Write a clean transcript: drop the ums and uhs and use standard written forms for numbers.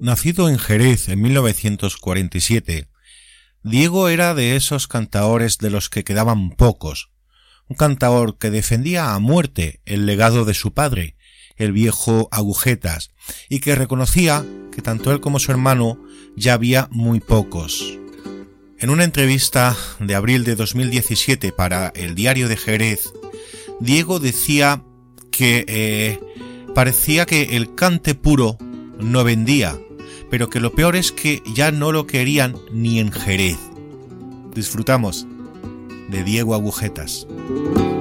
Nacido en Jerez en 1947, Diego era de esos cantaores de los que quedaban pocos, un cantaor que defendía a muerte el legado de su padre, el viejo Agujetas, y que reconocía que tanto él como su hermano ya había muy pocos. En una entrevista de abril de 2017 para el Diario de Jerez, Diego decía que parecía que el cante puro no vendía, pero que lo peor es que ya no lo querían ni en Jerez. Disfrutamos de Diego Agujetas.